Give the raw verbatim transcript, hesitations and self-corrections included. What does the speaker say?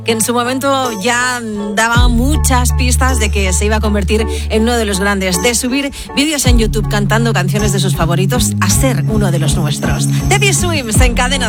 que en su momento ya daba muchas pistas de que se iba a convertir en uno de los grandes, de subir vídeos en YouTube cantando canciones de sus favoritos a ser uno de los nuestros. Teddy Swims en Cadena